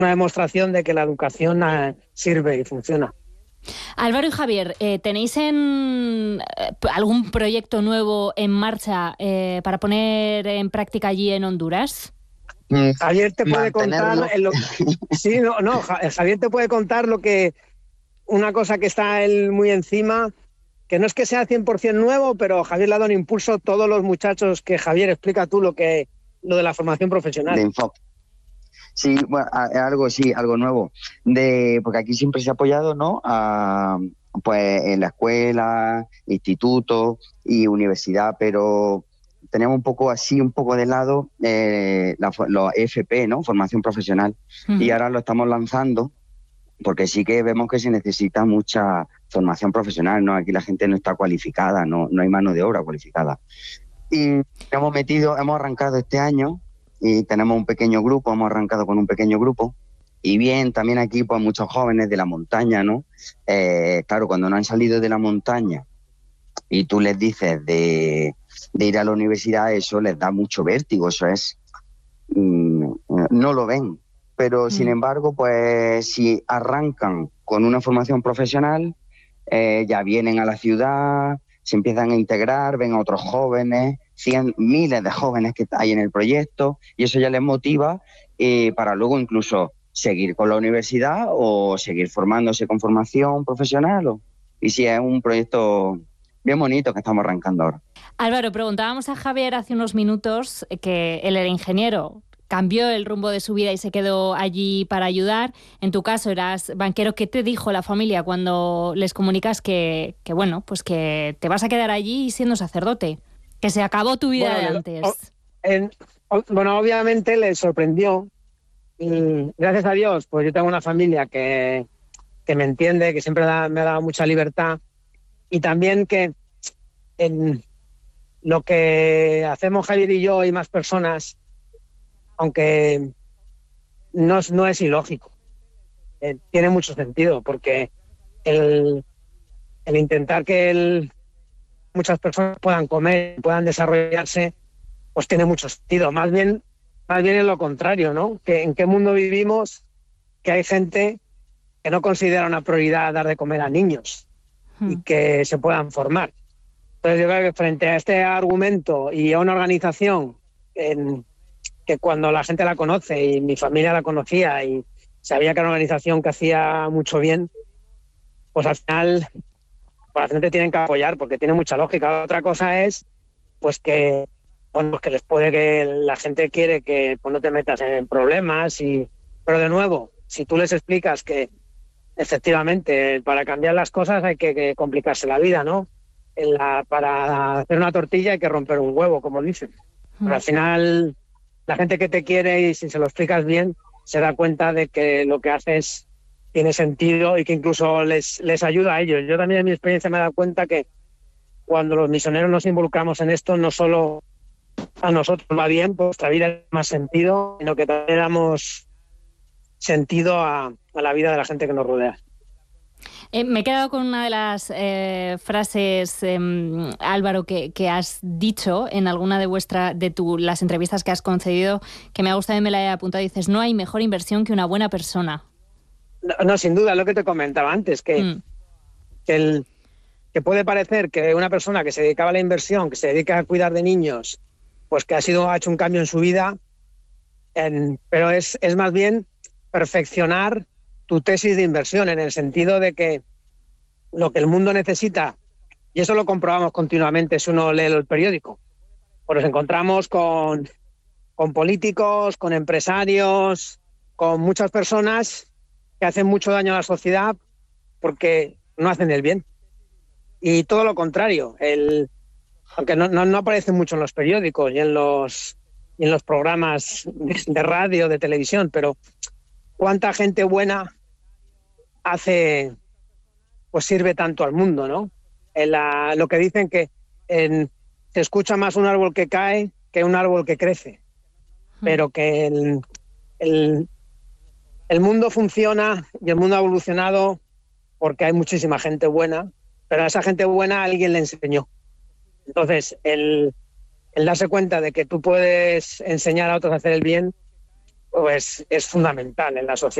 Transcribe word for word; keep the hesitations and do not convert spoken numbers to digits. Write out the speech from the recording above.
una demostración de que la educación eh, sirve y funciona. Álvaro y Javier, eh, ¿tenéis en eh, algún proyecto nuevo en marcha eh, para poner en práctica allí en Honduras? Mm, Javier te puede contar en lo... sí, no, no, Javier te puede contar lo que una cosa que está él muy encima, que no es que sea cien por ciento nuevo, pero Javier le ha dado un impulso a todos los muchachos que Javier explica tú lo que lo de la formación profesional. De enfoque. Sí, bueno, algo sí, algo nuevo, de porque aquí siempre se ha apoyado, ¿no? A, pues en la escuela, instituto y universidad, pero tenemos un poco así, un poco de lado eh, la, los F P, ¿no? Formación profesional, uh-huh. Y ahora lo estamos lanzando porque sí que vemos que se necesita mucha formación profesional, ¿no? Aquí la gente no está cualificada, no, no hay mano de obra cualificada. Y hemos metido, hemos arrancado este año y tenemos un pequeño grupo, hemos arrancado con un pequeño grupo. Y bien, también aquí pues muchos jóvenes de la montaña, ¿no? Eh, claro, cuando no han salido de la montaña y tú les dices de, de ir a la universidad, eso les da mucho vértigo, eso es... Mmm, no lo ven. Pero, mm. sin embargo, pues si arrancan con una formación profesional, eh, ya vienen a la ciudad, se empiezan a integrar, ven a otros jóvenes, cien, miles de jóvenes que hay en el proyecto, y eso ya les motiva eh, para luego incluso seguir con la universidad o seguir formándose con formación profesional. O, y sí, es un proyecto bien bonito que estamos arrancando ahora. Álvaro, preguntábamos a Javier hace unos minutos que él era ingeniero, cambió el rumbo de su vida y se quedó allí para ayudar. En tu caso eras banquero. ¿Qué te dijo la familia cuando les comunicas que, que bueno, pues que te vas a quedar allí siendo sacerdote? Que se acabó tu vida bueno, de antes. O, en, o, bueno, obviamente les sorprendió. Y gracias a Dios, pues yo tengo una familia que, que me entiende, que siempre da, me ha dado mucha libertad. Y también que en lo que hacemos Javier y yo y más personas, aunque no, no es ilógico, eh, tiene mucho sentido, porque el, el intentar que el, muchas personas puedan comer, puedan desarrollarse, pues tiene mucho sentido. Más bien, más bien es lo contrario, ¿no? Que en qué mundo vivimos, que hay gente que no considera una prioridad dar de comer a niños hmm. y que se puedan formar. Entonces yo creo que frente a este argumento y a una organización en que cuando la gente la conoce y mi familia la conocía y sabía que era una organización que hacía mucho bien, pues al final pues la gente tiene que apoyar porque tiene mucha lógica. Otra cosa es pues que, bueno, pues que les puede que la gente quiere que pues, no te metas en problemas, y pero de nuevo, si tú les explicas que efectivamente para cambiar las cosas hay que, que complicarse la vida, ¿no? En la, para hacer una tortilla hay que romper un huevo, como dicen. Pero al final la gente que te quiere, y si se lo explicas bien, se da cuenta de que lo que haces tiene sentido y que incluso les, les ayuda a ellos. Yo también en mi experiencia me he dado cuenta que cuando los misioneros nos involucramos en esto, no solo a nosotros va bien, pues nuestra vida tiene más sentido, sino que también damos sentido a, a la vida de la gente que nos rodea. Eh, me he quedado con una de las eh, frases, eh, Álvaro, que, que has dicho en alguna de vuestra, de tu, las entrevistas que has concedido, que me ha gustado y me la he apuntado. Dices, no hay mejor inversión que una buena persona. No, no sin duda, lo que te comentaba antes, que, mm. que, el, que puede parecer que una persona que se dedicaba a la inversión, que se dedica a cuidar de niños, pues que ha, sido, ha hecho un cambio en su vida, en, pero es, es más bien perfeccionar tu tesis de inversión, en el sentido de que lo que el mundo necesita, y eso lo comprobamos continuamente si uno lee el periódico, pues nos encontramos con, con políticos, con empresarios, con muchas personas que hacen mucho daño a la sociedad porque no hacen el bien. Y todo lo contrario, el, aunque no, no, no aparece mucho en los periódicos y en los, y en los programas de, de radio, de televisión, pero cuánta gente buena hace, pues sirve tanto al mundo, ¿no? En la, lo que dicen que en, se escucha más un árbol que cae que un árbol que crece, pero que el, el, el mundo funciona y el mundo ha evolucionado porque hay muchísima gente buena, pero a esa gente buena alguien le enseñó. Entonces, el, el darse cuenta de que tú puedes enseñar a otros a hacer el bien, pues es fundamental en la sociedad.